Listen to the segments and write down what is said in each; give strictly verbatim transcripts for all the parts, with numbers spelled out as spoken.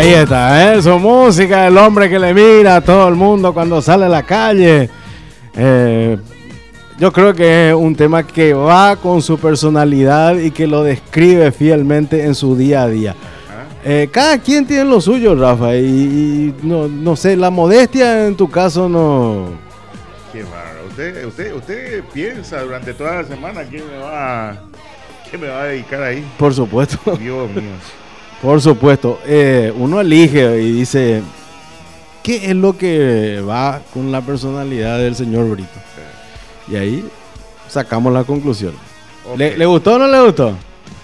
Ahí está, ¿eh? Su música, el hombre que le mira a todo el mundo cuando sale a la calle. Eh, yo creo que es un tema que va con su personalidad y que lo describe fielmente en su día a día. Eh, cada quien tiene lo suyo, Rafa, y, y no, no sé, la modestia en tu caso no... Qué raro. Usted, usted, usted piensa durante toda la semana quién me va, quién me va a dedicar ahí. Por supuesto. Dios mío. Por supuesto, eh, uno elige y dice, ¿qué es lo que va con la personalidad del señor Brito? Sí. Y ahí sacamos la conclusión. Okay. ¿Le, ¿Le gustó o no le gustó?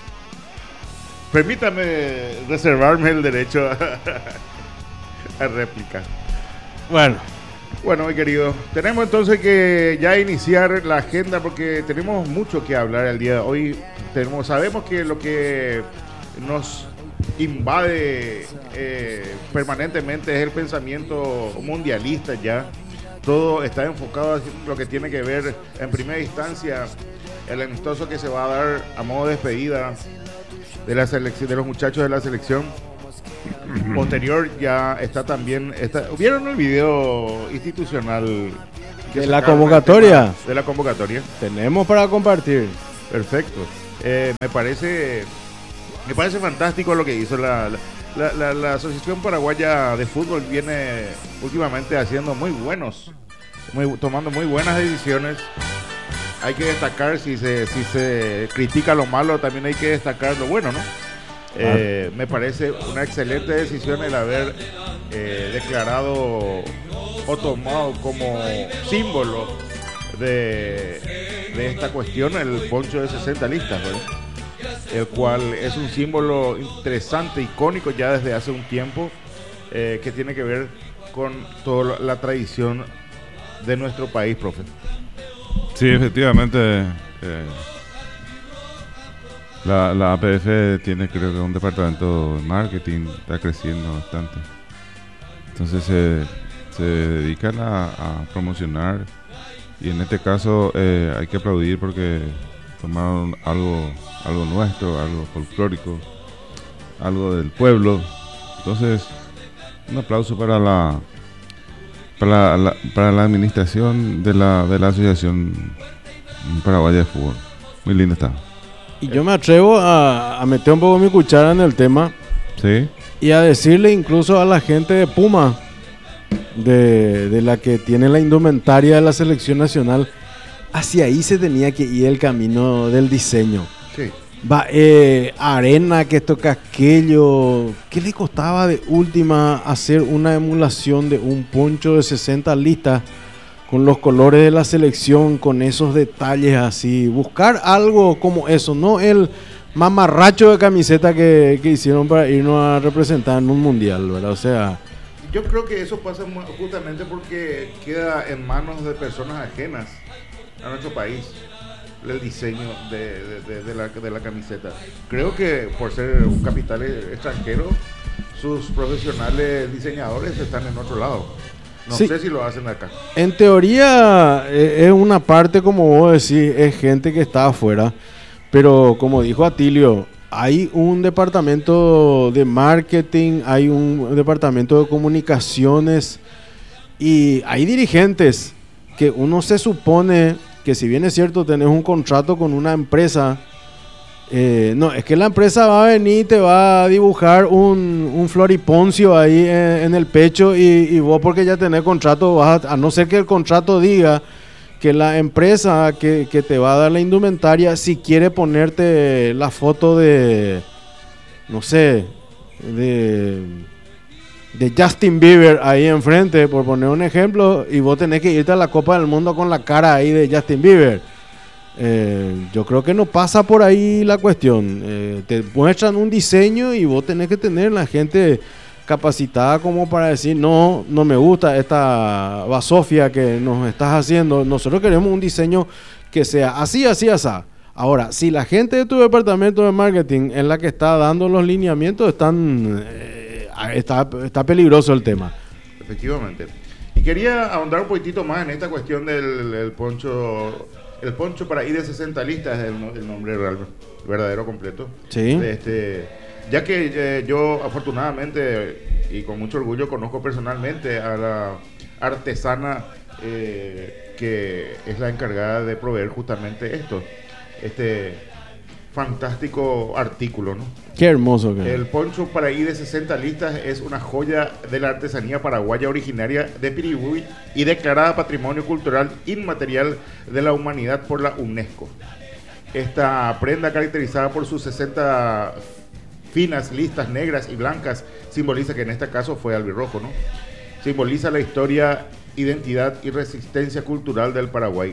Permítame reservarme el derecho a, a réplica. Bueno. Bueno, mi querido, tenemos entonces que ya iniciar la agenda porque tenemos mucho que hablar el día de hoy. Tenemos, sabemos que lo que nos invade eh, permanentemente es el pensamiento mundialista ya. Todo está enfocado en lo que tiene que ver en primera instancia el amistoso que se va a dar a modo de despedida de la selección, de los muchachos de la selección. Posterior ya está también está, ¿vieron el video institucional de la convocatoria? De la convocatoria. Tenemos para compartir. Perfecto. Eh, me parece Me parece fantástico lo que hizo la, la, la, la Asociación Paraguaya de Fútbol. Viene últimamente haciendo muy buenos, muy, tomando muy buenas decisiones. Hay que destacar, si se, si se critica lo malo, también hay que destacar lo bueno, ¿no? Eh, me parece una excelente decisión el haber eh, declarado o tomado como símbolo de, de esta cuestión el poncho de sesenta listas, ¿verdad? El cual es un símbolo interesante, icónico ya desde hace un tiempo, eh, que tiene que ver con toda la tradición de nuestro país, profe. Sí, efectivamente, eh, la, la A P F tiene, creo que un departamento de marketing, está creciendo bastante. Entonces se, se dedican a, a promocionar, y en este caso eh, hay que aplaudir porque tomaron algo algo nuestro, algo folclórico, algo del pueblo. Entonces, un aplauso para la para la, para la administración de la de la Asociación Paraguaya de Fútbol. Muy lindo está. Y yo me atrevo a, a meter un poco mi cuchara en el tema. Sí. Y a decirle incluso a la gente de Puma, de, de la que tiene la indumentaria de la selección nacional, hacia ahí se tenía que ir el camino del diseño. Sí. Va, eh, arena, que toca aquello. ¿Qué le costaba de última hacer una emulación de un poncho de sesenta listas con los colores de la selección, con esos detalles así? Buscar algo como eso, no el mamarracho de camiseta que, que hicieron para irnos a representar en un mundial, ¿verdad? O sea, yo creo que eso pasa justamente porque queda en manos de personas ajenas a nuestro país el diseño de, de, de, de, la, de la camiseta. Creo que por ser un capital extranjero, sus profesionales diseñadores están en otro lado. No sí. sé si lo hacen acá. En teoría eh, es una parte, como vos decís, es gente que está afuera, pero como dijo Atilio, hay un departamento de marketing, hay un departamento de comunicaciones y hay dirigentes que uno se supone que, si bien es cierto, tenés un contrato con una empresa, eh, no, es que la empresa va a venir y te va a dibujar un, un floriponcio ahí en, en el pecho, y, y vos, porque ya tenés contrato, vas a, a no ser que el contrato diga que la empresa que, que te va a dar la indumentaria, si quiere ponerte la foto de, no sé, de... de Justin Bieber ahí enfrente, por poner un ejemplo, y vos tenés que irte a la Copa del Mundo con la cara ahí de Justin Bieber. Eh, yo creo que no pasa por ahí la cuestión. Eh, te muestran un diseño y vos tenés que tener la gente capacitada como para decir, no, no me gusta esta basofia que nos estás haciendo. Nosotros queremos un diseño que sea así, así, así. Ahora, si la gente de tu departamento de marketing es la que está dando los lineamientos, están... Eh, Está, está peligroso el tema. Efectivamente. Y quería ahondar un poquitito más en esta cuestión del el poncho. El poncho para ir de sesenta listas es el, el nombre real, verdadero completo. Sí. De este, ya que eh, yo afortunadamente y con mucho orgullo conozco personalmente a la artesana eh, que es la encargada de proveer justamente esto, este fantástico artículo, ¿no? Qué hermoso que El poncho paraí de sesenta listas es una joya de la artesanía paraguaya originaria de Piribuy y declarada Patrimonio Cultural Inmaterial de la Humanidad por la UNESCO. Esta prenda, caracterizada por sus sesenta finas listas negras y blancas, simboliza que en este caso fue albirrojo, ¿no? Simboliza la historia, identidad y resistencia cultural del Paraguay.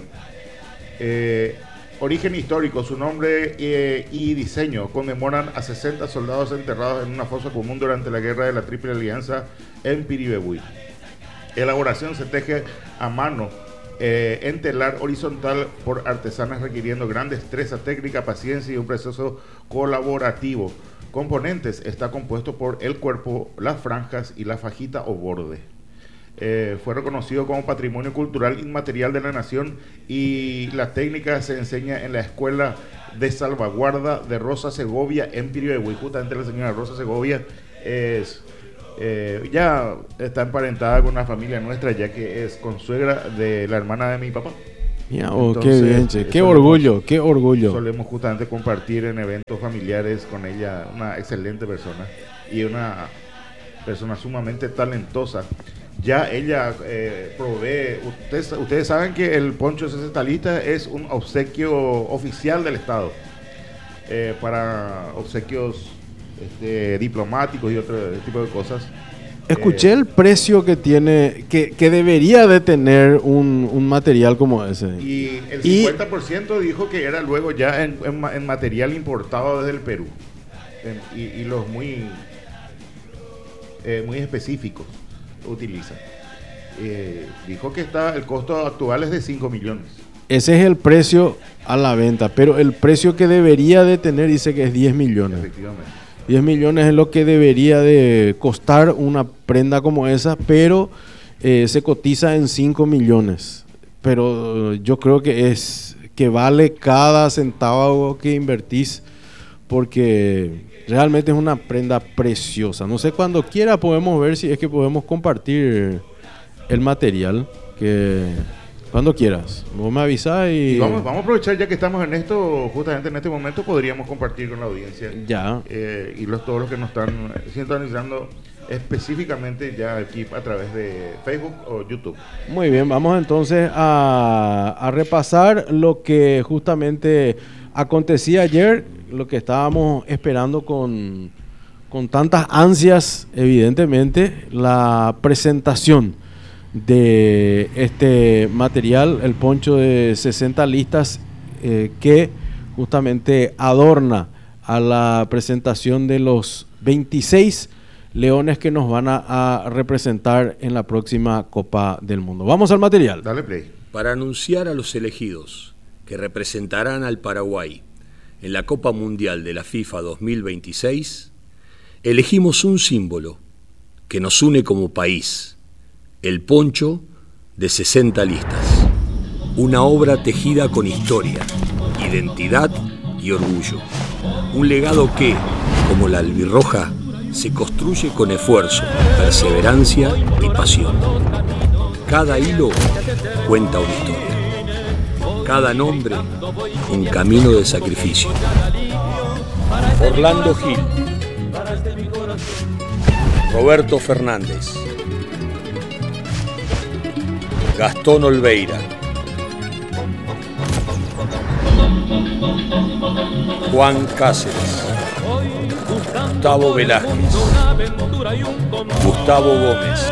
Eh, Origen histórico, su nombre eh, y diseño conmemoran a sesenta soldados enterrados en una fosa común durante la guerra de la Triple Alianza en Piribebuy. Elaboración se teje a mano eh, en telar horizontal por artesanas requiriendo gran destreza técnica, paciencia y un proceso colaborativo. Componentes: está compuesto por el cuerpo, las franjas y la fajita o borde. Eh, fue reconocido como Patrimonio Cultural Inmaterial de la Nación y la técnica se enseña en la Escuela de Salvaguarda de Rosa Segovia en Piribebuy. Justamente la señora Rosa Segovia es, eh, ya está emparentada con una familia nuestra, ya que es consuegra de la hermana de mi papá. Mira, oh, entonces, qué bien, che. Qué solemos, orgullo, qué orgullo. Solemos justamente compartir en eventos familiares con ella, una excelente persona y una persona sumamente talentosa. Ya ella eh, provee, ustedes, ustedes saben que el poncho sesenta listas es un obsequio oficial del Estado eh, para obsequios este, diplomáticos y otro tipo de cosas. Escuché eh, el precio que tiene, que, que debería de tener un, un material como ese. Y el cincuenta por ciento y, dijo que era luego ya en, en, en material importado desde el Perú. En, y, y los muy, eh, muy específicos utiliza. Eh, dijo que está, el costo actual es de cinco millones. Ese es el precio a la venta, pero el precio que debería de tener dice que es diez millones. Efectivamente. diez millones es lo que debería de costar una prenda como esa, pero eh, se cotiza en cinco millones. Pero yo creo que es que vale cada centavo que invertís, porque realmente es una prenda preciosa. No sé, cuando quiera podemos ver si es que podemos compartir el material, que cuando quieras. Vos me avisás y... y vamos, vamos a aprovechar ya que estamos en esto, justamente en este momento podríamos compartir con la audiencia. Ya. Eh, y los, todos los que nos están sintonizando específicamente ya aquí a través de Facebook o YouTube. Muy bien, vamos entonces a, a repasar lo que justamente acontecía ayer, lo que estábamos esperando con, con tantas ansias, evidentemente, la presentación de este material, el poncho de sesenta listas, eh, que justamente adorna a la presentación de los veintiséis leones que nos van a, a representar en la próxima Copa del Mundo. Vamos al material. Dale play. Para anunciar a los elegidos que representarán al Paraguay en la Copa Mundial de la FIFA dos mil veintiséis, elegimos un símbolo que nos une como país, el poncho de sesenta listas, una obra tejida con historia, identidad y orgullo, un legado que, como la albirroja, se construye con esfuerzo, perseverancia y pasión. Cada hilo cuenta una historia, cada nombre un camino de sacrificio. Orlando Gil, Roberto Fernández, Gastón Olveira, Juan Cáceres, Gustavo Velázquez, Gustavo Gómez,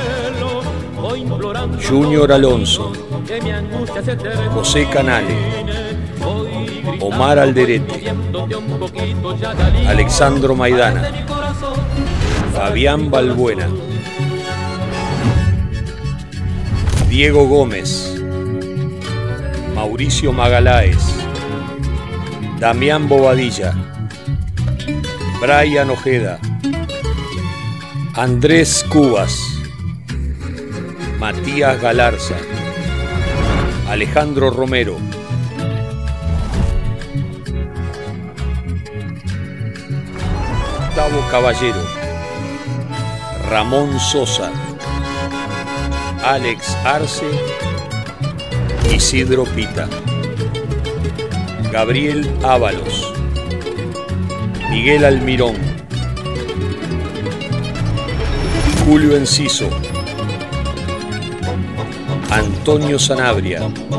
Junior Alonso, José Canale, Omar Alderete, Alexandro Maidana, Fabián Balbuena, Diego Gómez, Mauricio Magaláes, Damián Bobadilla, Brian Ojeda, Andrés Cubas, Matías Galarza, Alejandro Romero, Gustavo Caballero, Ramón Sosa, Alex Arce, Isidro Pita, Gabriel Ábalos, Miguel Almirón, Julio Enciso, Antonio Sanabria.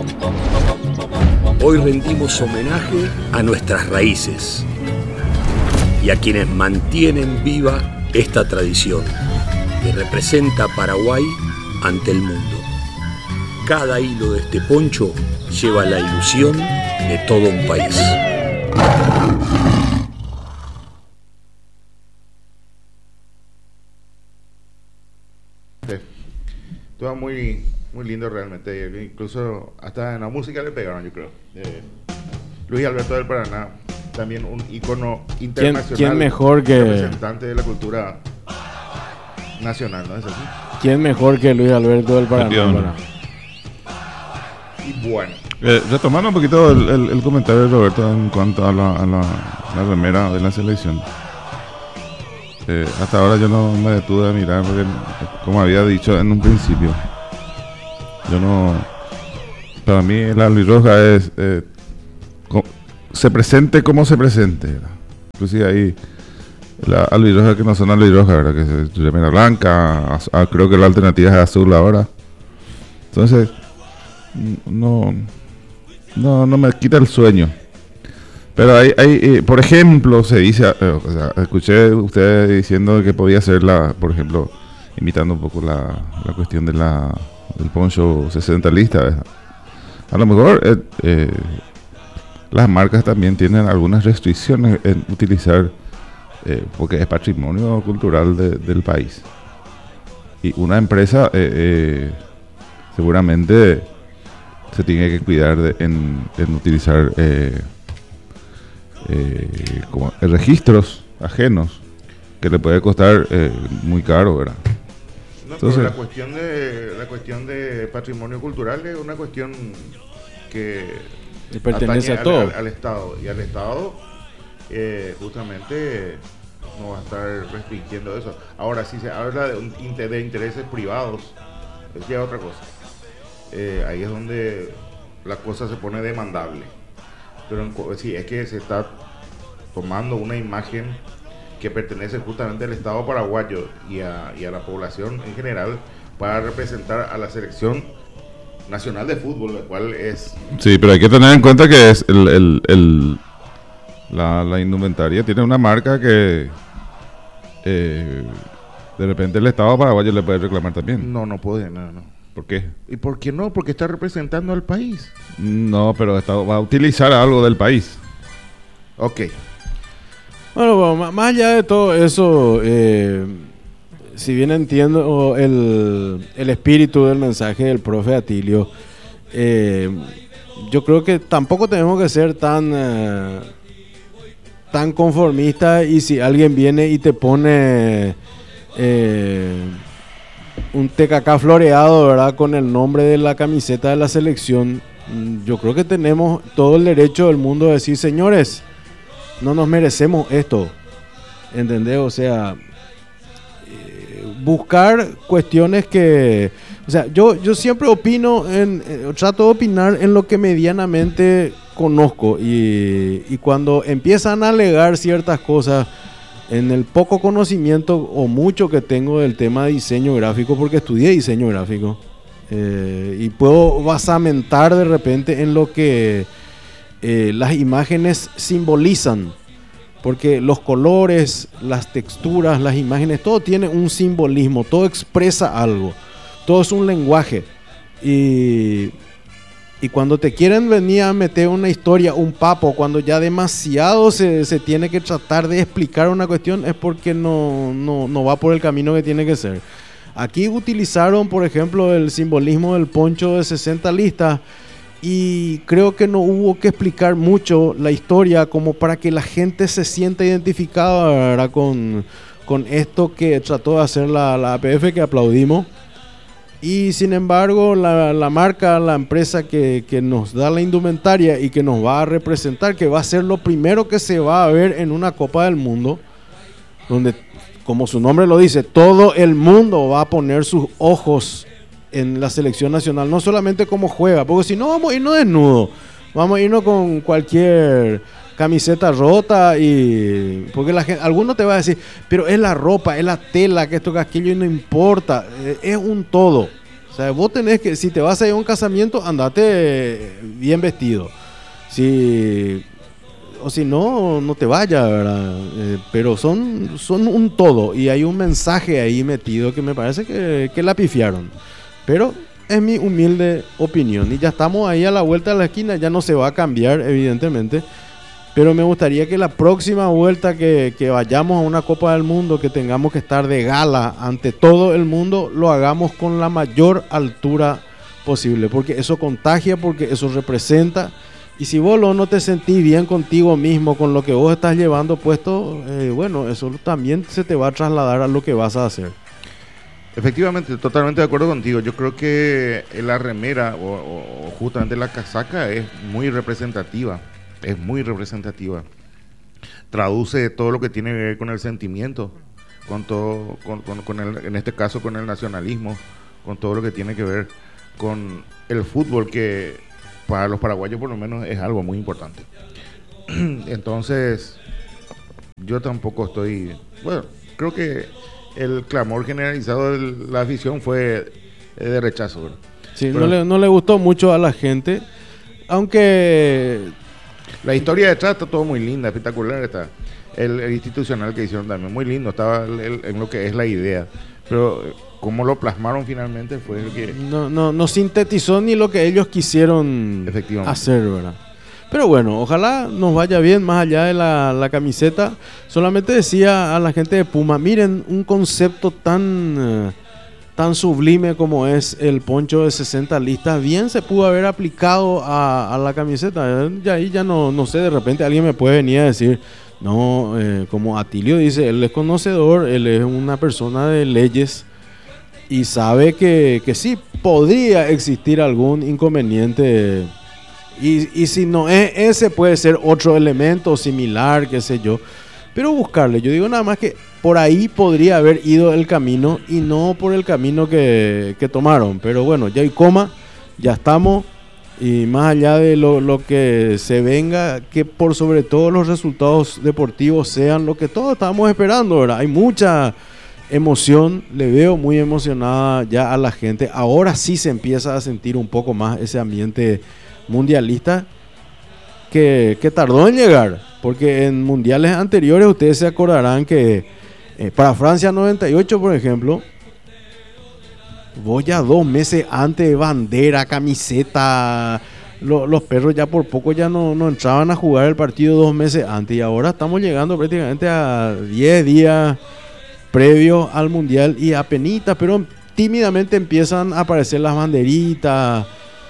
Hoy rendimos homenaje a nuestras raíces y a quienes mantienen viva esta tradición que representa a Paraguay ante el mundo. Cada hilo de este poncho lleva la ilusión de todo un país. Todo muy, muy lindo realmente. Incluso hasta en la música le pegaron, yo creo. Eh, Luis Alberto del Paraná, también un ícono internacional. ¿Quién, quién mejor que representante de la cultura nacional, ¿no es así? ¿Quién mejor que Luis Alberto del Paraná? Y bueno. Eh, retomando un poquito el, el, el comentario de Roberto en cuanto a la, a la, la remera de la selección. Eh, hasta ahora yo no me detuve a mirar porque, como había dicho en un principio, yo no, para mí el albirroja es eh, co- se presente como se presente, ¿verdad? Inclusive ahí la albirroja que no son albirroja, ¿verdad? Que es remera blanca, az- ah, creo que la alternativa es azul ahora. Entonces no no no me quita el sueño. Pero hay, hay eh, por ejemplo, se dice, eh, o sea, escuché usted diciendo que podía ser la, por ejemplo, imitando un poco la, la cuestión de la del poncho sescentalista, ¿verdad? A lo mejor eh, eh, las marcas también tienen algunas restricciones en utilizar, eh, porque es patrimonio cultural de, del país. Y una empresa eh, eh, seguramente se tiene que cuidar de, en, en utilizar eh, Eh, como registros ajenos que le puede costar eh, muy caro, ¿verdad? No, Entonces, pero la cuestión de la cuestión de patrimonio cultural es una cuestión que Y pertenece atañe a todo. al, al, al Estado, y al Estado eh, justamente no va a estar restringiendo eso. Ahora, si se habla de, un, de intereses privados, es ya otra cosa. Eh, ahí es donde la cosa se pone demandable. Pero en, sí, es que se está tomando una imagen que pertenece justamente al Estado paraguayo y a, y a la población en general para representar a la selección nacional de fútbol, la cual es... sí, pero hay que tener en cuenta que es el, el, el la, la indumentaria tiene una marca que eh, de repente el Estado paraguayo le puede reclamar también. No, no puede, no, no. ¿Por qué? ¿Y por qué no? Porque está representando al país. No, pero está, va a utilizar algo del país. Ok. Bueno, bueno, ma- más allá de todo eso, eh, si bien entiendo el, el espíritu del mensaje del profe Atilio, eh, yo creo que tampoco tenemos que ser tan, eh, tan conformistas, y si alguien viene y te pone eh, un T K K floreado, ¿verdad?, con el nombre de la camiseta de la selección, yo creo que tenemos todo el derecho del mundo de decir, señores, no nos merecemos esto, ¿entendés? O sea, eh, buscar cuestiones que... O sea, yo, yo siempre opino, en, eh, trato de opinar en lo que medianamente conozco, y, y cuando empiezan a alegar ciertas cosas, en el poco conocimiento o mucho que tengo del tema de diseño gráfico, porque estudié diseño gráfico, eh, y puedo basamentar de repente en lo que... Eh, las imágenes simbolizan, porque los colores, las texturas, las imágenes, todo tiene un simbolismo, todo expresa algo, todo es un lenguaje, y, y cuando te quieren venir a meter una historia, un papo, cuando ya demasiado se, se tiene que tratar de explicar una cuestión, es porque no, no, no va por el camino que tiene que ser. Aquí utilizaron, por ejemplo, el simbolismo del poncho de sesenta listas, y creo que no hubo que explicar mucho la historia como para que la gente se sienta identificada, ¿verdad?, con, con esto que trató de hacer la, la A P F, que aplaudimos. Y sin embargo, la, la marca, la empresa que, que nos da la indumentaria y que nos va a representar, que va a ser lo primero que se va a ver en una Copa del Mundo, donde, como su nombre lo dice, todo el mundo va a poner sus ojos en la selección nacional, no solamente cómo juega, porque si no vamos a irnos desnudos, vamos a irnos con cualquier camiseta rota y porque la gente, alguno te va a decir, pero es la ropa, es la tela, que esto, que aquello, y no importa, es un todo. O sea, vos tenés que, si te vas a ir a un casamiento, andate bien vestido. Si, o si no, no te vayas, ¿verdad? Eh, pero son, son un todo y hay un mensaje ahí metido que me parece que, que la pifiaron. Pero es mi humilde opinión y ya estamos ahí a la vuelta de la esquina, ya no se va a cambiar, evidentemente. Pero me gustaría que la próxima vuelta que, que vayamos a una Copa del Mundo, que tengamos que estar de gala ante todo el mundo, lo hagamos con la mayor altura posible, porque eso contagia, porque eso representa. Y si vos no te sentís bien contigo mismo, con lo que vos estás llevando puesto, eh, bueno, eso también se te va a trasladar a lo que vas a hacer. Efectivamente, totalmente de acuerdo contigo. Yo creo que la remera o, o justamente la casaca es muy representativa. Es muy representativa. Traduce todo lo que tiene que ver con el sentimiento, con todo, con, con, con el, en este caso con el nacionalismo, con todo lo que tiene que ver con el fútbol, que para los paraguayos por lo menos es algo muy importante. Entonces, yo tampoco estoy, bueno, creo que el clamor generalizado de la afición fue de rechazo, ¿verdad? Sí, no le, no le gustó mucho a la gente, aunque la historia detrás está todo muy linda, espectacular está. El, el institucional que hicieron también, muy lindo, estaba el, el, en lo que es la idea. Pero cómo lo plasmaron finalmente fue el que... No, no, no sintetizó ni lo que ellos quisieron hacer, ¿verdad? Pero bueno, ojalá nos vaya bien más allá de la, la camiseta. Solamente decía a la gente de Puma, miren, un concepto tan... Uh, tan sublime como es el poncho de sesenta listas, bien se pudo haber aplicado a, a la camiseta. Y ahí ya no, no sé, de repente alguien me puede venir a decir, no, eh, como Atilio dice, él es conocedor, él es una persona de leyes y sabe que, que sí podría existir algún inconveniente. Y, y si no es ese, puede ser otro elemento similar, qué sé yo. Pero buscarle, yo digo nada más que por ahí podría haber ido el camino y no por el camino que, que tomaron. Pero bueno, ya hay coma, ya estamos. Y más allá de lo, lo que se venga, que por sobre todo los resultados deportivos sean lo que todos estábamos esperando, ¿verdad? Hay mucha emoción, le veo muy emocionada ya a la gente. Ahora sí se empieza a sentir un poco más ese ambiente mundialista que, que tardó en llegar. Porque en mundiales anteriores ustedes se acordarán que eh, para Francia noventa y ocho, por ejemplo, vos ya dos meses antes de bandera, camiseta, lo, los perros ya por poco ya no, no entraban a jugar el partido dos meses antes. Y ahora estamos llegando prácticamente a diez días previos al mundial y apenitas, pero tímidamente empiezan a aparecer las banderitas.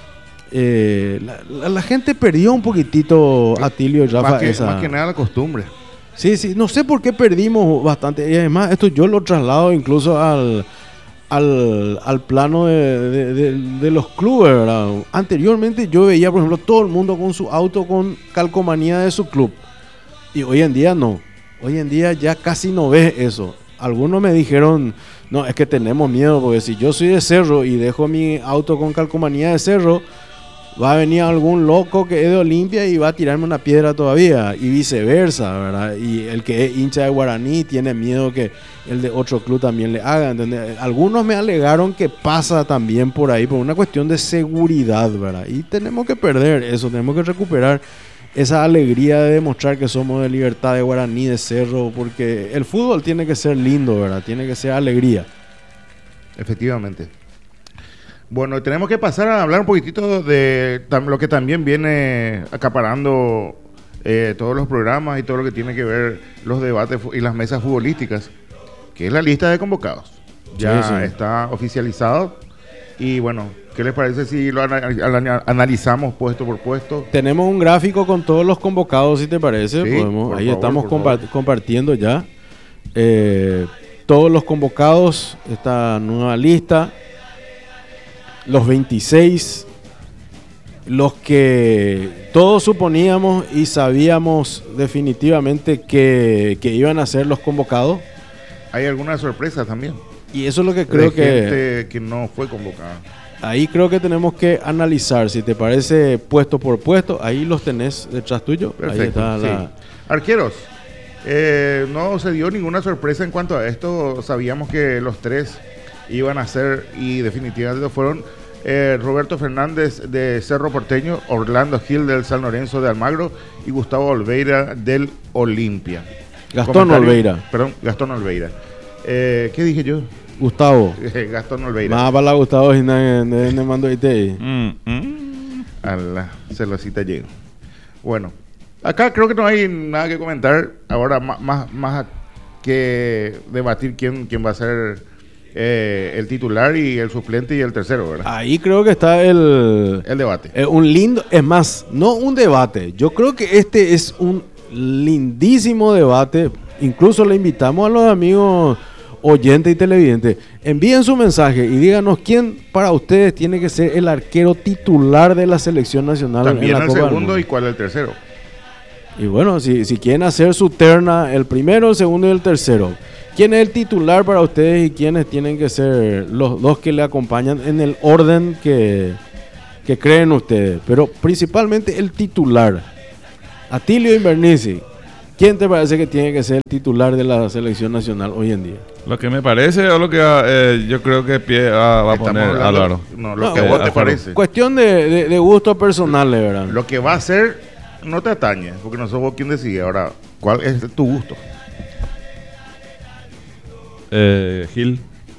Eh, la, la, la gente perdió un poquitito, Atilio y Rafa, más que, esa... más que nada la costumbre. Sí, sí, no sé por qué perdimos bastante. Y además, esto yo lo traslado incluso al, al, al plano de, de, de, de los clubes, ¿verdad? Anteriormente yo veía, por ejemplo, todo el mundo con su auto con calcomanía de su club. Y hoy en día no. Hoy en día ya casi no ves eso. Algunos me dijeron, no, es que tenemos miedo, porque si yo soy de Cerro y dejo mi auto con calcomanía de Cerro, va a venir algún loco que es de Olimpia y va a tirarme una piedra todavía, y viceversa, ¿verdad? Y el que es hincha de Guaraní tiene miedo que el de otro club también le haga, ¿entendés? Algunos me alegaron que pasa también por ahí, por una cuestión de seguridad, ¿verdad? Y tenemos que perder eso, tenemos que recuperar esa alegría de demostrar que somos de Libertad, de Guaraní, de Cerro, porque el fútbol tiene que ser lindo, ¿verdad? Tiene que ser alegría. Efectivamente. Bueno, tenemos que pasar a hablar un poquitito de tam- lo que también viene acaparando eh, todos los programas y todo lo que tiene que ver los debates fu- y las mesas futbolísticas, que es la lista de convocados. Ya Sí, sí. está oficializado y bueno, ¿qué les parece si lo ana- ana- analizamos puesto por puesto? Tenemos un gráfico con todos los convocados, si te parece. Sí, Podemos, por ahí favor, estamos por compa- favor. compartiendo ya eh, todos los convocados, esta nueva lista. Los veintiséis los que todos suponíamos y sabíamos definitivamente que, que iban a ser los convocados. Hay algunas sorpresas también. Y eso es lo que creo de que... gente que no fue convocada. Ahí creo que tenemos que analizar, si te parece, puesto por puesto, ahí los tenés detrás tuyo. Perfecto, Ahí está sí. la... Arqueros, eh, no se dio ninguna sorpresa en cuanto a esto. Sabíamos que los tres iban a ser, y definitivamente fueron, eh, Roberto Fernández de Cerro Porteño, Orlando Gil del San Lorenzo de Almagro y Gustavo Olveira del Olimpia. Gastón Comentario- Olveira. Perdón, Gastón Olveira. Eh, ¿Qué dije yo? Gustavo. Gastón Olveira. Más para la Gustavo y me mando ahí te. Mm, mm. A la celosita llego. Bueno, acá creo que no hay nada que comentar. Ahora más, más, más que debatir quién, quién va a ser eh, el titular y el suplente y el tercero, ¿verdad? Ahí creo que está el... El debate. Eh, un lindo, es más, no un debate. Yo creo que este es un lindísimo debate. Incluso le invitamos a los amigos oyentes y televidentes. Envíen su mensaje y díganos quién para ustedes tiene que ser el arquero titular de la selección nacional. También en la el Copa del segundo Mundo. y cuál el tercero. Y bueno, si, si quieren hacer su terna, el primero, el segundo y el tercero. ¿Quién es el titular para ustedes y quiénes tienen que ser los dos que le acompañan en el orden que, que creen ustedes? Pero principalmente el titular. Atilio Invernici, ¿quién te parece que tiene que ser el titular de la selección nacional hoy en día? Lo que me parece o lo que eh, yo creo que pie va, va a Estamos poner hablando- Álvaro. No, lo No, que a eh, vos te Alfaro. parece. Cuestión de, de, de gustos personales, ¿verdad? Lo que va a ser no te atañe, porque no sos vos quien decide. Ahora, ¿cuál es tu gusto? Eh, Gil.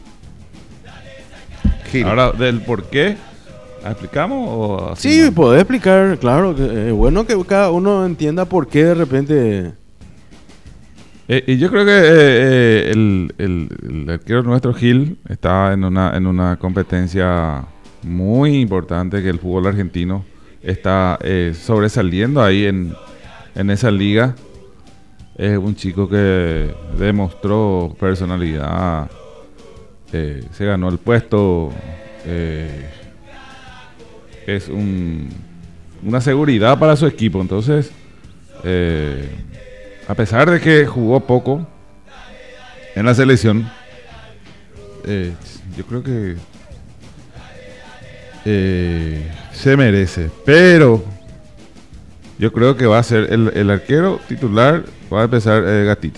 Gil. Ahora, del por qué, ¿explicamos o así Sí, no? podés explicar, claro. que, eh, bueno que cada uno entienda por qué de repente... Eh, y yo creo que eh, eh, el, el, el arquero nuestro Gil está en una en una competencia muy importante, que el fútbol argentino está eh, sobresaliendo ahí en, en esa liga. Es un chico que demostró personalidad, eh, se ganó el puesto, eh, es un, una seguridad para su equipo. Entonces, eh, a pesar de que jugó poco en la selección, eh, yo creo que eh, se merece. Pero yo creo que va a ser el, el arquero titular, va a empezar eh, Gatito.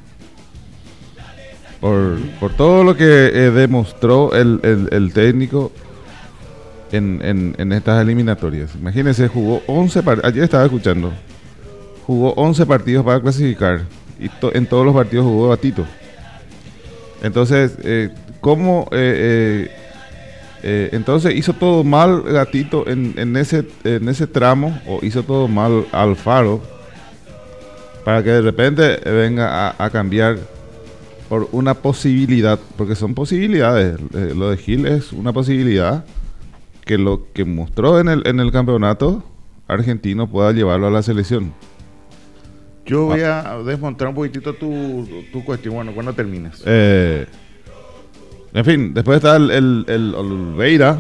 Por, por todo lo que eh, demostró el, el, el técnico en, en, en estas eliminatorias. Imagínense, jugó once partidos, ayer estaba escuchando, jugó once partidos para clasificar y to- en todos los partidos jugó Gatito. Entonces, eh, ¿cómo? Eh, eh, eh, entonces hizo todo mal Gatito en, en, ese, en ese tramo, o hizo todo mal Alfaro, para que de repente venga a, a cambiar por una posibilidad, porque son posibilidades. Eh, lo de Gil es una posibilidad que lo que mostró en el, en el campeonato argentino pueda llevarlo a la selección. Yo voy a desmontar un poquitito tu, tu cuestión. Bueno, cuando termines. Eh, en fin, después está el, el, el Olveira,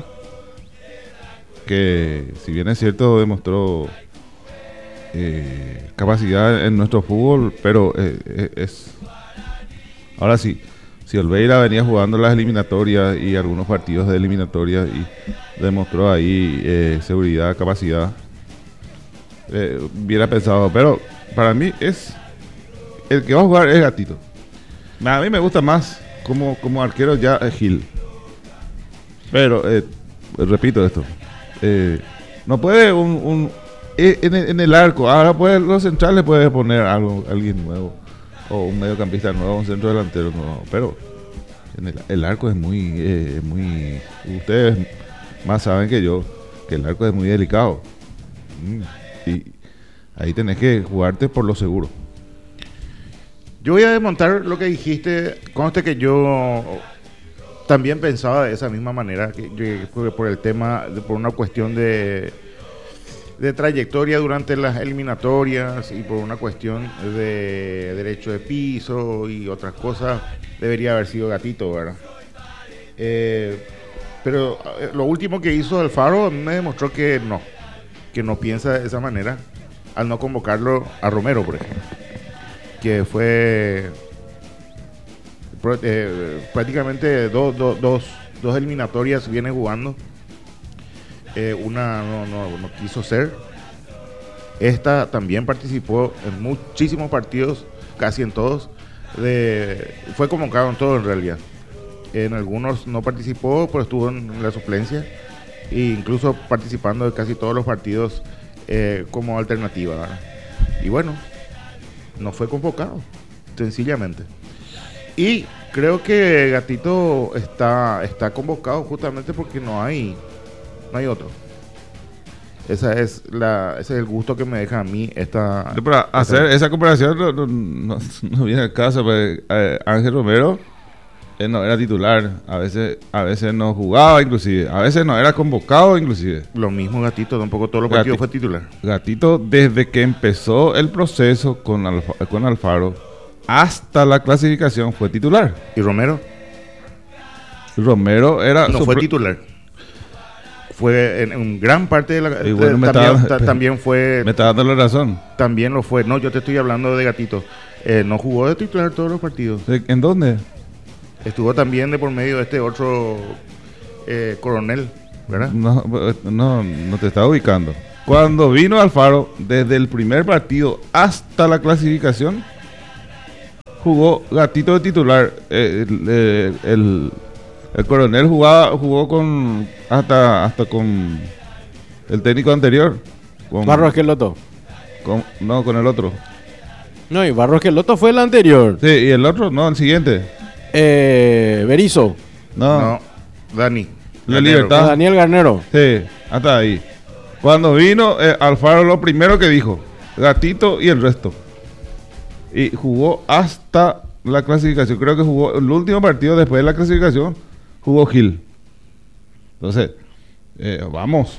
que si bien es cierto demostró eh, capacidad en nuestro fútbol, pero eh, eh, es... Ahora sí, si Olveira venía jugando las eliminatorias y algunos partidos de eliminatorias y demostró ahí eh, seguridad, capacidad, eh, hubiera pensado, pero para mí es el que va a jugar es Gatito. A mí me gusta más como, como arquero ya eh, Gil. Pero, eh, repito esto, eh, no puede un... un eh, en, el, en el arco, ahora puede, los centrales puede poner algo, alguien nuevo, o un mediocampista nuevo, un centro delantero nuevo, pero en el, el arco es muy, eh, muy... Ustedes más saben que yo, que el arco es muy delicado. Mm, y ahí tenés que jugarte por lo seguro. Yo voy a desmontar lo que dijiste. Conste que yo también pensaba de esa misma manera, que yo, por, por el tema, de- por una cuestión de, de trayectoria durante las eliminatorias y por una cuestión de derecho de piso y otras cosas, debería haber sido Gatito, ¿verdad? Eh, pero eh, lo último que hizo Alfaro me demostró que no, que no piensa de esa manera al no convocarlo a Romero, por ejemplo, que fue eh, prácticamente dos, dos, dos, dos eliminatorias viene jugando. Eh, una no, no, no quiso ser. Esta también participó en muchísimos partidos, casi en todos. De, fue convocado en todos en realidad. En algunos no participó, pero estuvo en la suplencia e incluso participando de casi todos los partidos eh, como alternativa, ¿verdad? Y bueno, no fue convocado, sencillamente. Y creo que Gatito está, está convocado justamente porque no hay, no hay otro. Esa es la, ese es el gusto que me deja a mí esta... Pero para esta, hacer esa comparación no, no, no, no viene al caso, porque eh, Ángel Romero él no era titular, a veces a veces no jugaba inclusive, a veces no era convocado inclusive. Lo mismo Gatito, tampoco todos los partidos Gati- fue titular. Gatito, desde que empezó el proceso con, Alfa- con Alfaro hasta la clasificación fue titular. ¿Y Romero? Romero era... No su fue pro- titular. Fue en, en gran parte de la... Y bueno, me también, está- ta- también fue... Me está dando la razón. También lo fue. No, yo te estoy hablando de Gatito. Eh, no jugó de titular todos los partidos. ¿En dónde? Estuvo también de por medio de este otro eh, coronel, ¿verdad? No, no, no te estaba ubicando. Cuando vino Alfaro, desde el primer partido hasta la clasificación, jugó Gatito de titular. Eh, El, el, el- el coronel jugaba, jugó con hasta hasta con el técnico anterior. Con, Barros Esqueloto. con- no, con el otro. No, y Barros Esqueloto fue el anterior. Sí, y el otro, no, el siguiente. Eh, Berizzo. No, No, Dani. La Garnero. Libertad. Daniel Garnero. sí, hasta ahí. Cuando vino eh, Alfaro, lo primero que dijo, Gatito y el resto. Y jugó hasta la clasificación. Creo que jugó el último partido después de la clasificación, jugó Gil. Entonces, eh, vamos.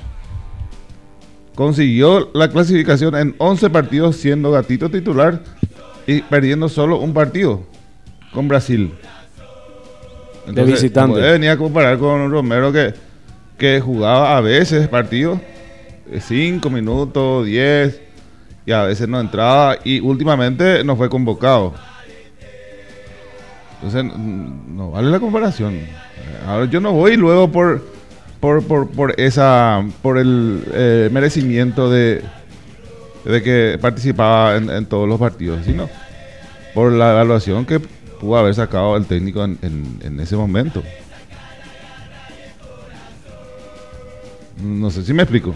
Consiguió la clasificación en once partidos siendo Gatito titular y perdiendo solo un partido con Brasil. visitante. No puede venir a comparar con Romero que, que jugaba a veces partidos de cinco minutos, diez, y a veces no entraba y últimamente no fue convocado. Entonces mm, no vale la comparación. Ahora yo no voy luego por por por, por esa por el eh, merecimiento de de que participaba en, en todos los partidos, sino por la evaluación que pudo haber sacado el técnico en, en, en ese momento. No sé si me explico.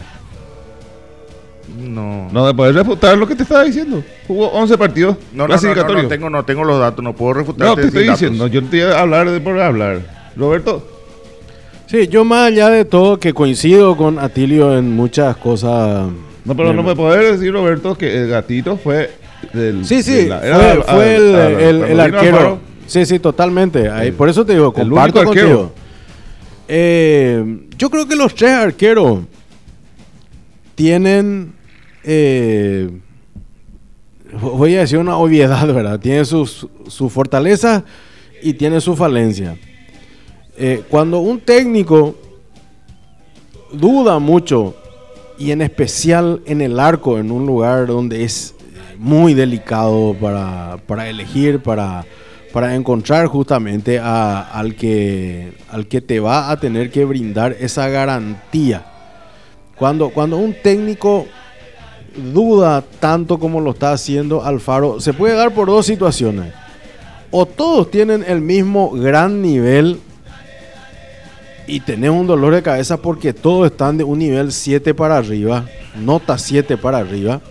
No. No me puedes refutar lo que te estaba diciendo. Jugó once partidos No, no, no, no, clasificatorios. no tengo, no tengo los datos, no puedo refutar. No, te estoy diciendo, yo no te voy a hablar de por hablar. Roberto, Sí, yo más allá de todo que coincido con Atilio en muchas cosas. no, pero Me- no me puedes decir, Roberto, que el Gatito fue del... Sí, sí, de la- fue, era- fue a- el, a- el- cuando el vino arquero. Alfaro, Sí, sí, totalmente. Ahí, El- por eso te digo, el comparto único arquero. contigo. Eh, yo creo que los tres arqueros tienen, eh, voy a decir una obviedad, ¿verdad? Tienen sus su fortalezas y tienen su falencia. Eh, cuando un técnico duda mucho, y en especial en el arco, en un lugar donde es muy delicado para, para elegir, para, para encontrar justamente a- al, que, al que te va a tener que brindar esa garantía. Cuando, cuando un técnico duda tanto como lo está haciendo Alfaro, se puede dar por dos situaciones. O todos tienen el mismo gran nivel y tenés un dolor de cabeza porque todos están de un nivel siete para arriba, nota siete para arriba,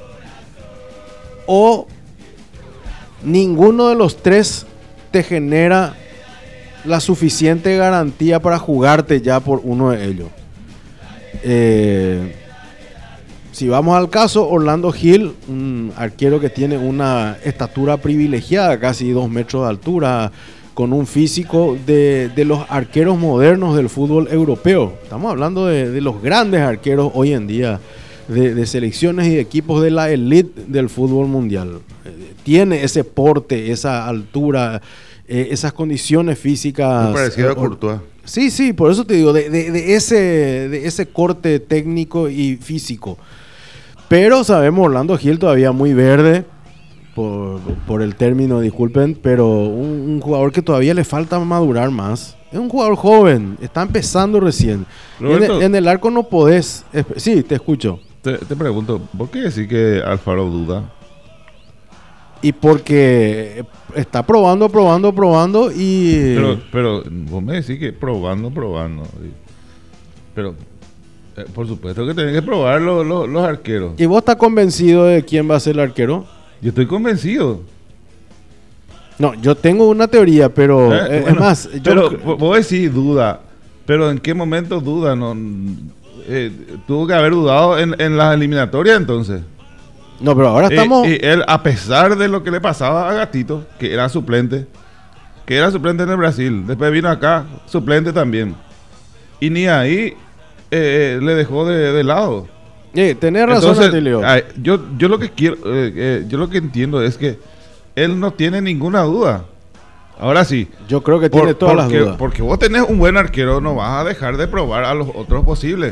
o ninguno de los tres te genera la suficiente garantía para jugarte ya por uno de ellos. Eh, si vamos al caso, Orlando Gil, un arquero que tiene una estatura privilegiada, casi dos metros de altura, con un físico de, de los arqueros modernos del fútbol europeo. Estamos hablando de, de los grandes arqueros hoy en día, de, de selecciones y de equipos de la elite del fútbol mundial. Eh, tiene ese porte, esa altura, eh, esas condiciones físicas. Muy parecido a eh, Courtois. Sí, sí, por eso te digo, de, de- de ese, de ese corte técnico y físico. Pero sabemos, Orlando Gil todavía muy verde, por, por el término, disculpen, pero un, un jugador que todavía le falta madurar más. Es un jugador joven, está empezando recién. En el, en el arco no podés... Sí, te escucho. Te, te pregunto, ¿por qué decir que Alfaro duda? Y porque está probando, probando, probando y... Pero, pero vos me decís que probando, probando. Pero, eh, por supuesto que tenés que probar los, los, los arqueros. ¿Y vos estás convencido de quién va a ser el arquero? Yo estoy convencido. No, yo tengo una teoría, pero... Eh, eh, bueno, es más... Yo pero cre- vos decís duda. Pero ¿en qué momento duda? No, eh, tuvo que haber dudado en, en las eliminatorias entonces. No, pero ahora estamos... Y, y él, a pesar de lo que le pasaba a Gatito, que era suplente, que era suplente en el Brasil, después vino acá, suplente también. Y ni ahí eh, eh, le dejó de, de lado. Eh, tenés razón, Entonces, Atilio. ay, yo, yo lo que quiero, eh, eh, yo lo que entiendo es que él no tiene ninguna duda. Ahora sí. Yo creo que por- tiene todas porque, las dudas. Porque vos tenés un buen arquero, no vas a dejar de probar a los otros posibles.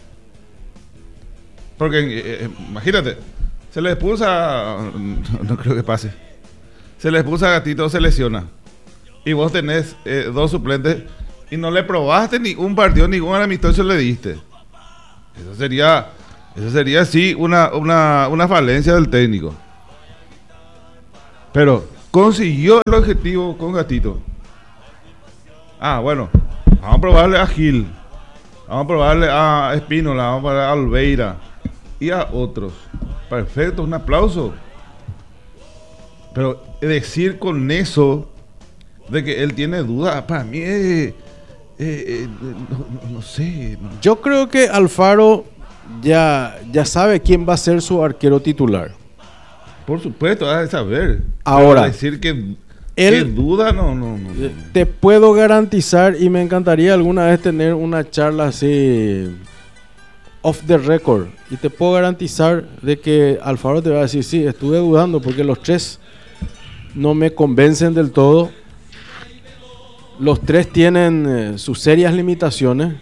Porque eh, eh, imagínate, se le expulsa, no, no creo que pase. Se le expulsa a Gatito, se lesiona. Y vos tenés eh, dos suplentes y no le probaste ni un partido, ningún amistoso le diste. Eso sería, eso sería sí una, una, una falencia del técnico. Pero consiguió el objetivo con Gatito. Ah, bueno, vamos a probarle a Gil, vamos a probarle a Espínola, vamos a probarle a Olveira y a otros. Perfecto, un aplauso. Pero decir con eso de que él tiene dudas, para mí es, eh, eh, no, no- no sé. no. Yo creo que Alfaro ya, ya sabe quién va a ser su arquero titular. Por supuesto, has de saber. Ahora, Pero decir que, él- que duda, no, no, no. no. Te puedo garantizar, y me encantaría alguna vez tener una charla así off the record, y te puedo garantizar de que Alfaro te va a decir, sí, estuve dudando porque los tres no me convencen del todo. Los tres tienen eh, sus serias limitaciones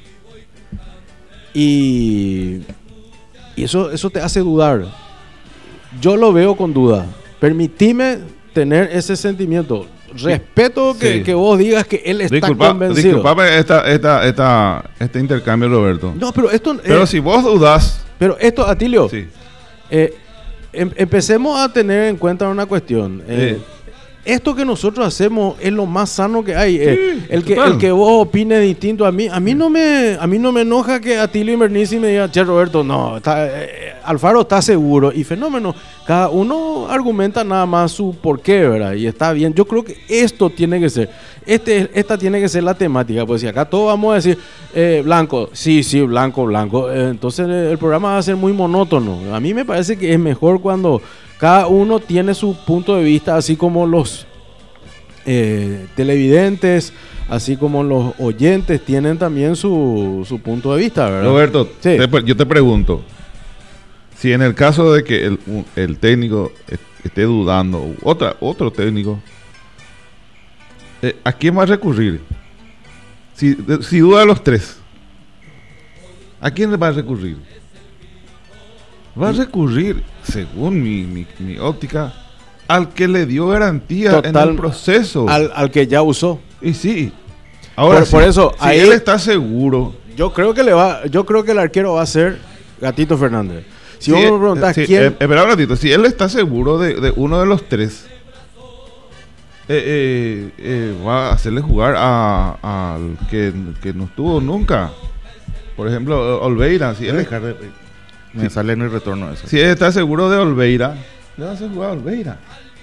y, y eso, eso te hace dudar. Yo lo veo con duda. Permitime tener ese sentimiento. Respeto que, Sí. que vos digas que él está Disculpa, convencido. disculpame esta, esta, esta, este intercambio, Roberto. No, pero esto, Pero eh, si vos dudás, pero esto, Atilio, sí. eh, em- empecemos a tener en cuenta una cuestión. Eh, Sí. Esto que nosotros hacemos es lo más sano que hay. Eh, Sí, el, que, total. el que vos opines distinto a mí, a mí no me, a mí no me enoja que Atilio y Bernici me digan, che, Roberto, no, está, eh, Alfaro está seguro. Y fenómeno, cada uno argumenta nada más su porqué, ¿verdad? Y está bien. Yo creo que esto tiene que ser, este, esta tiene que ser la temática. Pues si acá todos vamos a decir, eh, blanco, sí, sí, blanco, blanco. eh, entonces eh, el programa va a ser muy monótono. A mí me parece que es mejor cuando cada uno tiene su punto de vista, así como los eh, televidentes, así como los oyentes tienen también su, su punto de vista, ¿verdad? Roberto, Sí. te pre- yo te pregunto, si en el caso de que el, un- el técnico est- esté dudando, o otra, otro técnico, eh, ¿a quién va a recurrir? Si, de- si duda los tres, ¿a quién le va a recurrir? Va a recurrir, según mi, mi, mi óptica, al que le dio garantía en Total- el proceso. Al, al que ya usó. Y sí. Ahora Por- sí, por eso, si ahí- él está seguro. Yo creo que le va, yo creo que el arquero va a ser Gatito Fernández. Si Sí, vos me eh, preguntás sí, quién, eh, espera un ratito. Si él está seguro de, de uno de los tres, eh, eh, eh, va a hacerle jugar a- al que, que no estuvo nunca. Por ejemplo, Olveira. Si él, Dejar de- Me Sí. sale en el retorno eso. si él está seguro de Olveira, le va a hacer jugar a Olveira.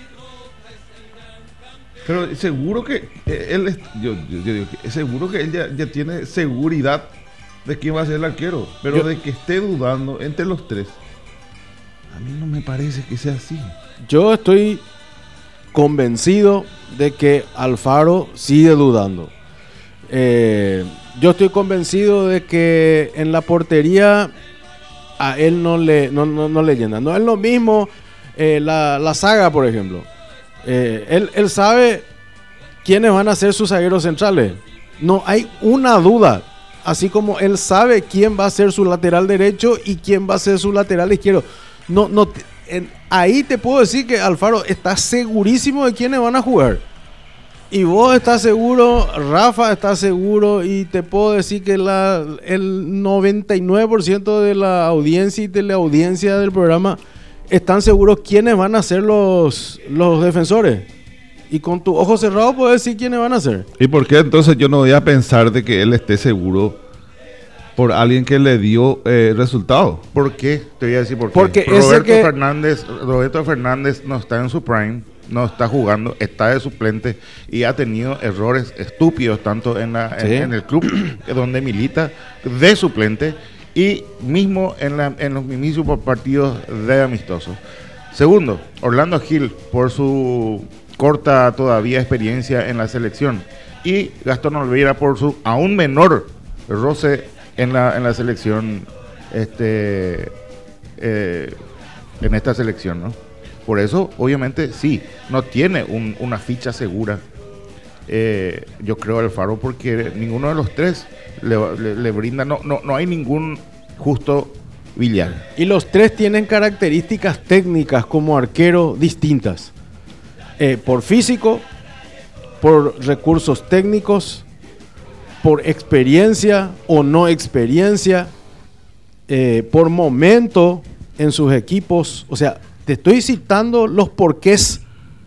Pero seguro que eh, él, es- yo, yo- yo digo que seguro que él ya, ya tiene seguridad de quién va a ser el arquero. Pero Yo- de que esté dudando entre los tres, a mí no me parece que sea así. yo estoy convencido de que Alfaro sigue dudando. Eh, yo estoy convencido de que en la portería a él no le, no, no, no le llena. No es lo mismo eh, la, la saga, por ejemplo. Eh, él, él sabe quiénes van a ser sus zagueros centrales. No hay una duda. Así como él sabe quién va a ser su lateral derecho y quién va a ser su lateral izquierdo. no, no, te- en- ahí te puedo decir que Alfaro está segurísimo de quiénes van a jugar. Y vos estás seguro, Rafa está seguro, y te puedo decir que la, el noventa y nueve por ciento de la audiencia y de la audiencia del programa están seguros quiénes van a ser los, los defensores. Y con tu ojo cerrado puedes decir quiénes van a ser. ¿Y por qué entonces yo no voy a pensar de que él esté seguro por alguien que le dio eh, resultado? ¿Por qué? Te voy a decir por qué. Porque ese Roberto que- Fernández, Roberto Fernández no está en su prime, no está jugando, está de suplente y ha tenido errores estúpidos tanto en, la, en, Sí. en el club donde milita de suplente y mismo en, la, en los mismísimos partidos de amistosos. Segundo, Orlando Gil por su corta todavía experiencia en la selección y Gastón Olveira por su aún menor roce en la, en la selección, este, eh, en esta selección, ¿no? Por eso, obviamente, sí, no tiene un- una ficha segura, eh, yo creo, Alfaro, porque ninguno de los tres le, le- le brinda, no, no, no hay ningún justo Villar. Y los tres tienen características técnicas como arquero distintas. Eh, por físico, por recursos técnicos, por experiencia o no experiencia, eh, por momento en sus equipos. O sea, te estoy citando los porqués.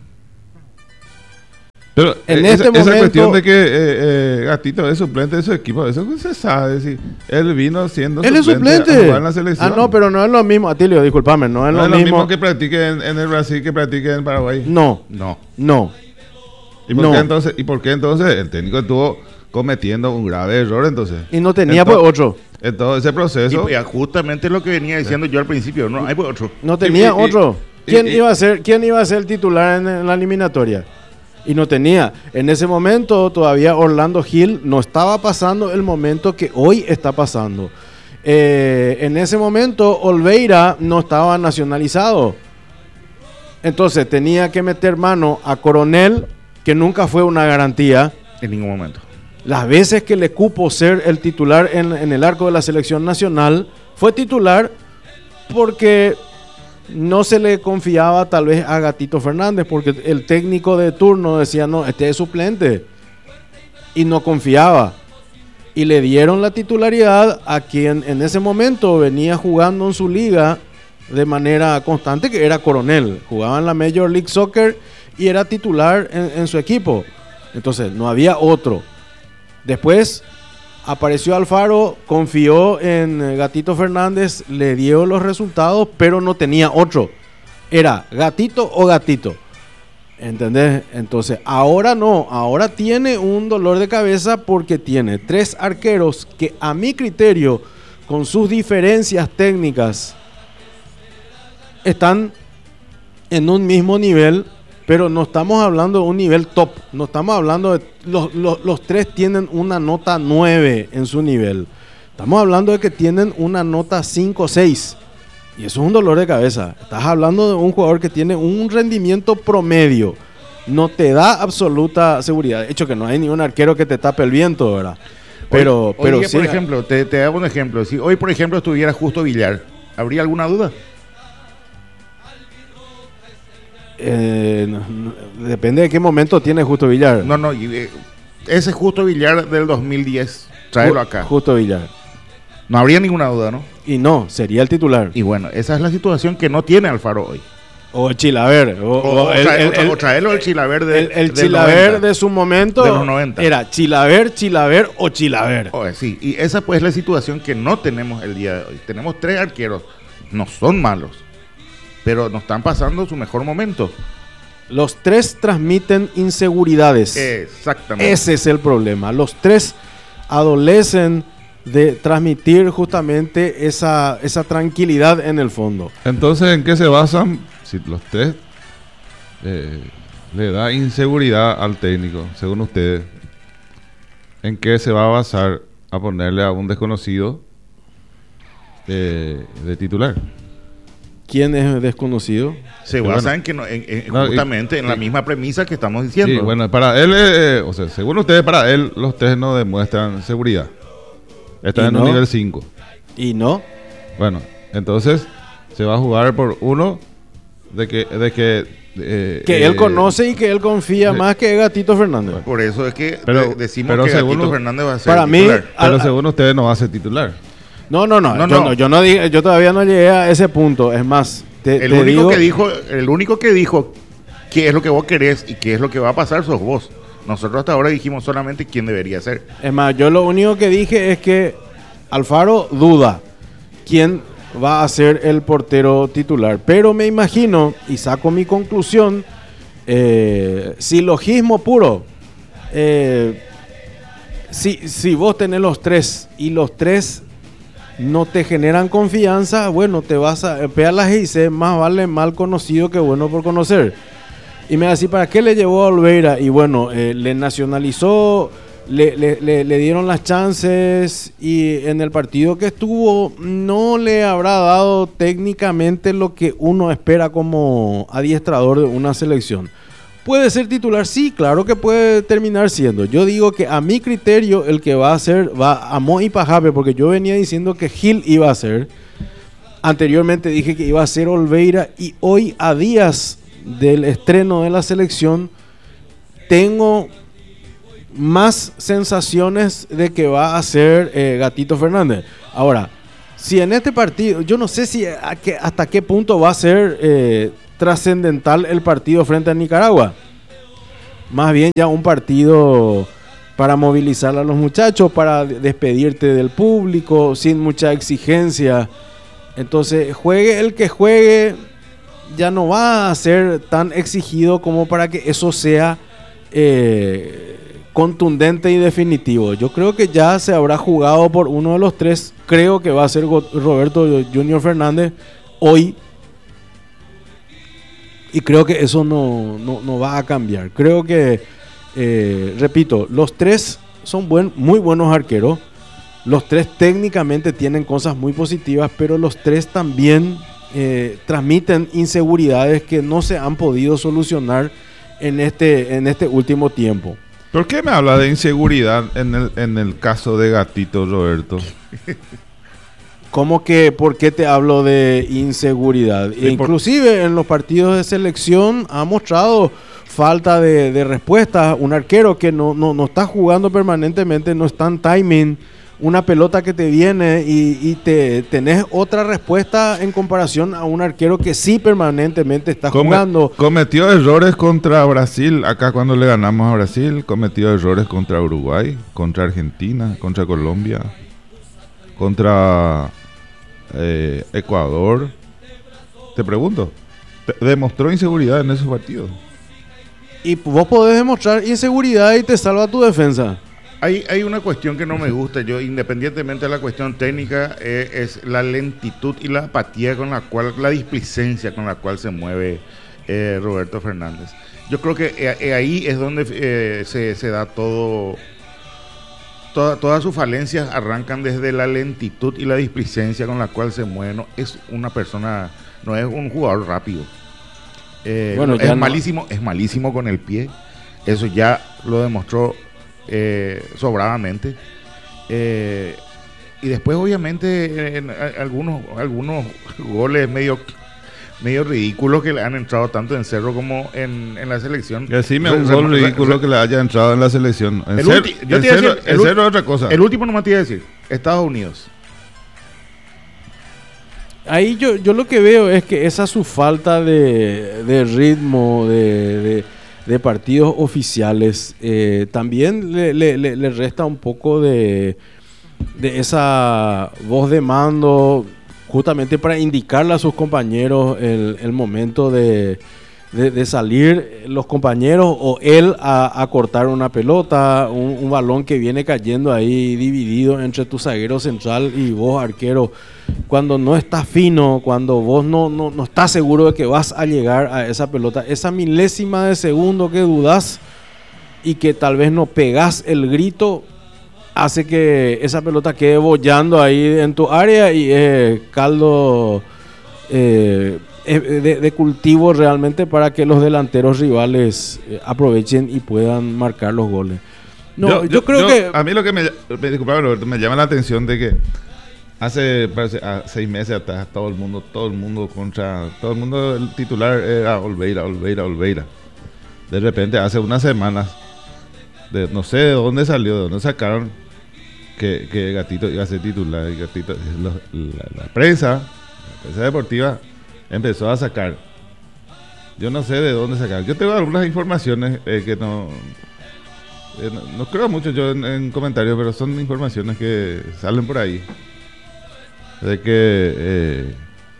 Pero En eh, este esa, esa momento- cuestión de que eh, eh, Gatito es suplente de su equipo, eso se sabe. Si él vino siendo Él es suplente a suplente. jugar en la selección. Ah, no, pero no es lo mismo. Atilio, discúlpame, no es no lo es lo mismo. mismo que practique en, en el Brasil que practique en Paraguay. No, No. no. ¿Y por, no. qué entonces, ¿Y por qué entonces el técnico estuvo cometiendo un grave error entonces? Y no tenía En to- pues otro. En todo ese Y proceso. pues, justamente lo que venía diciendo yo al principio, no hay pues otro. No tenía Y- y- otro. y- ¿Quién, y- iba a ser, ¿Quién iba a ser el titular en, en la eliminatoria? Y no tenía. En ese momento todavía Orlando Gil no estaba pasando el momento que hoy está pasando. Eh, en ese momento Olveira no estaba nacionalizado. Entonces tenía que meter mano a Coronel, que nunca fue una garantía. En ningún momento. Las veces que le cupo ser el titular en, en el arco de la selección nacional, fue titular porque no se le confiaba tal vez a Gatito Fernández, porque el técnico de turno decía, no, este es suplente, y no confiaba. Y le dieron la titularidad a quien en ese momento venía jugando en su liga de manera constante, que era Coronel. Jugaba en la Major League Soccer y era titular en, en su equipo. Entonces, no había otro. Después apareció Alfaro, confió en eh, Gatito Fernández, le dio los resultados, pero no tenía otro. Era Gatito o Gatito. ¿Entendés? Entonces, ahora no, ahora tiene un dolor de cabeza porque tiene tres arqueros que a mi criterio, con sus diferencias técnicas, están en un mismo nivel, pero no estamos hablando de un nivel top. No estamos hablando de... Los, los, los tres tienen una nota nueve en su nivel. Estamos hablando de que tienen una nota cinco o seis. Y eso es un dolor de cabeza. Estás hablando de un jugador que tiene un rendimiento promedio. No te da absoluta seguridad. De hecho, que no hay ningún arquero que te tape el viento, ¿verdad? Pero, Hoy- pero hoy día, sí, por ejemplo, te, te hago un ejemplo. Si hoy, por ejemplo, estuviera Justo Villar, ¿habría alguna duda? eh, no- no- depende de qué momento tiene Justo Villar. No, no, y, eh, ese Justo Villar del dos mil diez, tráelo Ju- acá. Justo Villar. No habría ninguna duda, ¿no? Y no, sería el titular. Y bueno, esa es la situación que no tiene Alfaro hoy. O el Chilaver. O, O, o o el, trae- el- o tra- el- o traerlo el Chilaver de, el- el del Chilaver noventa. de su momento De los noventa. era Chilaver, Chilaver o Chilaver. Oye, sí, y esa pues es la situación que no tenemos el día de hoy. Tenemos tres arqueros, no son malos, pero no están pasando su mejor momento. Los tres transmiten inseguridades. Exactamente. Ese es el problema. Los tres adolecen de transmitir justamente esa, esa tranquilidad en el fondo. Entonces, ¿en qué se basan si los tres eh, le da inseguridad al técnico, según ustedes? ¿En qué se va a basar a ponerle a un desconocido eh, de titular? ¿Quién es desconocido? Se Y basa bueno. en que no- en- en- No, y- justamente en la y- misma premisa que estamos diciendo. Sí, bueno, para él, eh, eh, o sea, según ustedes, para él, los tres no demuestran seguridad. Están ¿Y en no? un nivel cinco. Y no. Bueno, entonces, Se va a jugar por uno de que... De que eh, que eh, él conoce y que él confía eh, más que Gatito Fernández. Por eso es que pero, de, decimos pero que según Gatito lo, Fernández va a ser para titular. mí, pero al, según ustedes no va a ser titular. No, no, no. no, yo, no. no yo no dije, yo todavía no llegué a ese punto. Es más, te, el te único digo, que dijo, el único que dijo qué es lo que vos querés y qué es lo que va a pasar sos vos. Nosotros hasta ahora dijimos solamente quién debería ser. Es más, yo lo único que dije es que Alfaro duda quién va a ser el portero titular. Pero me imagino, y saco mi conclusión, eh, silogismo puro. Eh, si, si vos tenés los tres y los tres no te generan confianza, bueno, te vas a pegar las y se más vale mal conocido que bueno por conocer. Y me decís, ¿para qué le llevó a Olveira? Y bueno, eh, le nacionalizó, le, le, le, le dieron las chances y en el partido que estuvo no le habrá dado técnicamente lo que uno espera como adiestrador de una selección. ¿Puede ser titular? Sí, claro que puede terminar siendo. Yo digo que a mi criterio el que va a ser, va a Mo y Pajape, porque yo venía diciendo que Gil iba a ser. Anteriormente dije que iba a ser Olveira y hoy a días del estreno de la selección tengo más sensaciones de que va a ser eh, Gatito Fernández. Ahora, si en este partido, yo no sé si a que, hasta qué punto va a ser eh, trascendental el partido frente a Nicaragua. Más bien ya un partido para movilizar a los muchachos, para despedirte del público, sin mucha exigencia. Entonces, juegue el que juegue, ya no va a ser tan exigido como para que eso sea eh, contundente y definitivo. Yo creo que ya se habrá jugado por uno de los tres. Creo que va a ser Roberto Junior Fernández hoy. Y creo que eso no, no, no va a cambiar. Creo que, eh, repito, los tres son buen, muy buenos arqueros. Los tres técnicamente tienen cosas muy positivas, pero los tres también eh, transmiten inseguridades que no se han podido solucionar en este, en este último tiempo. ¿Por qué me habla de inseguridad en el, en el caso de Gatito, Roberto? ¿Cómo que por qué te hablo de inseguridad? Sí, Inclusive por... en los partidos de selección ha mostrado falta de, de respuesta. Un arquero que no, no, no está jugando permanentemente, no está en timing. Una pelota que te viene y, y te tenés otra respuesta en comparación a un arquero que sí permanentemente está Come, jugando. Cometió errores contra Brasil, acá cuando le ganamos a Brasil. Cometió errores contra Uruguay, contra Argentina, contra Colombia, contra eh, Ecuador. Te pregunto, ¿demostró inseguridad en esos partidos? Y vos podés demostrar inseguridad y te salva tu defensa. Hay, hay una cuestión que no me gusta, yo independientemente de la cuestión técnica, eh, es la lentitud y la apatía con la cual, la displicencia con la cual se mueve eh, Roberto Fernández. Yo creo que eh, eh, ahí es donde eh, se, se da todo, toda, todas sus falencias arrancan desde la lentitud y la displicencia con la cual se mueve. No es una persona, no es un jugador rápido. Eh, bueno, es no. malísimo, es malísimo con el pie, eso ya lo demostró Eh, sobradamente eh, y después obviamente en, en, en algunos algunos goles medio medio ridículos que le han entrado tanto en Cerro como en, en la selección. Decime un gol ridículo que le haya entrado en la selección. En Cerro, yo en te Cerro, decir, en el, Cerro es otra cosa. El último no me te iba a decir, Estados Unidos. Ahí yo, yo lo que veo es que esa su falta de, de ritmo, de, de de partidos oficiales, eh, también le, le, le resta un poco de, de esa voz de mando, justamente para indicarle a sus compañeros el, el momento de, de, de salir los compañeros o él a, a cortar una pelota, un, un balón que viene cayendo ahí dividido entre tu zaguero central y vos arquero. Cuando no estás fino, cuando vos no, no, no estás seguro de que vas a llegar a esa pelota, esa milésima de segundo que dudás y que tal vez no pegás el grito, hace que esa pelota quede bollando ahí en tu área y es eh, caldo eh, de, de cultivo realmente para que los delanteros rivales eh, aprovechen y puedan marcar los goles. No, yo, yo, yo creo yo, que... A mí lo que me, me, disculpa, Roberto, me llama la atención de que Hace parece, a seis meses atrás todo el mundo, todo el mundo contra, todo el mundo, el titular era Olveira, Olveira, Olveira. De repente hace unas semanas, de, no sé de dónde salió, de dónde sacaron que, que Gatito iba a ser titular. Y Gatito, la, la, la prensa, la prensa deportiva empezó a sacar. Yo no sé de dónde sacar. Yo tengo algunas informaciones eh, que no, eh, no, no creo mucho yo en, en comentarios, pero son informaciones que salen por ahí. De que eh,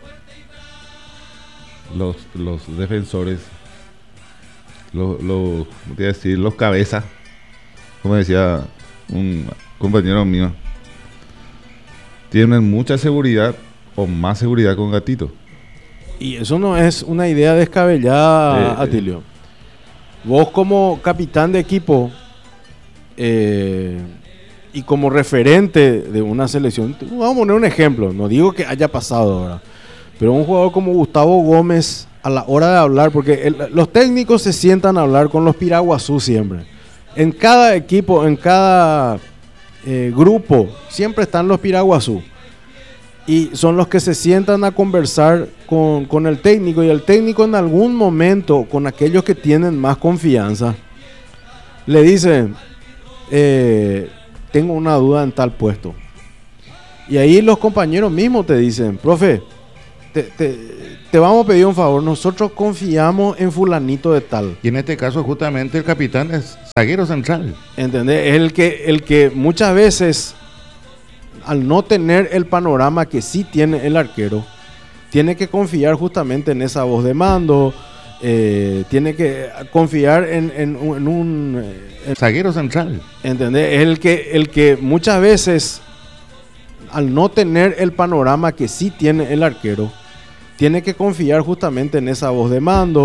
los, los defensores, los, los, ¿cómo te iba a decir? Los cabezas, como decía un compañero mío, tienen mucha seguridad o más seguridad con Gatito. Y eso no es una idea descabellada, Eh, Atilio. Vos como capitán de equipo eh, y como referente de una selección, vamos a poner un ejemplo, no digo que haya pasado ahora, pero un jugador como Gustavo Gómez, a la hora de hablar, porque el, los técnicos se sientan a hablar con los Piraguazú siempre. En cada equipo, en cada eh, grupo, siempre están los Piraguazú. Y son los que se sientan a conversar con, con el técnico, y el técnico en algún momento, con aquellos que tienen más confianza, le dicen, eh, tengo una duda en tal puesto. Y ahí los compañeros mismos te dicen, profe, te, te, te vamos a pedir un favor, nosotros confiamos en fulanito de tal. Y en este caso justamente el capitán es zaguero central. ¿Entendés? Es el que, el que muchas veces, al no tener el panorama que sí tiene el arquero, tiene que confiar justamente en esa voz de mando, eh, tiene que confiar en, en, en un... En, zaguero central. ¿entendés? Es el que, el que muchas veces, al no tener el panorama que sí tiene el arquero, tiene que confiar justamente en esa voz de mando.